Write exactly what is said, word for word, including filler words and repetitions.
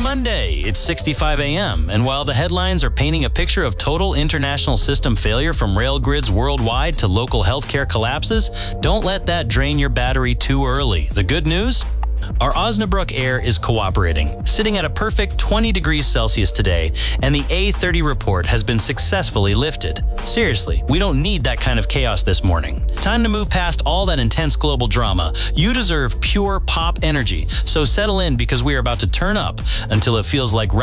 Monday. It's sixty-five a m, and while the headlines are painting a picture of total international system failure from rail grids worldwide to local healthcare collapses, don't let that drain your battery too early. The good news? Our Osnabrück air is cooperating, sitting at a perfect twenty degrees Celsius today, and the A thirty report has been successfully lifted. Seriously, we don't need that kind of chaos this morning. Time to move past all that intense global drama. You deserve pure pop energy, so settle in because we are about to turn up until it feels like